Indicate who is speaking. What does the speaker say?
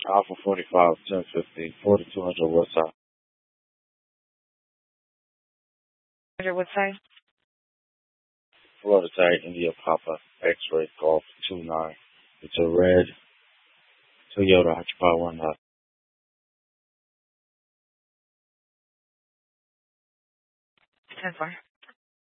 Speaker 1: Alpha 45, 1050, 4200 Woodside.
Speaker 2: What side?
Speaker 1: Florida Tag, India Papa, X-Ray Golf 29. It's a red Toyota Occupy 1.
Speaker 2: 10-4.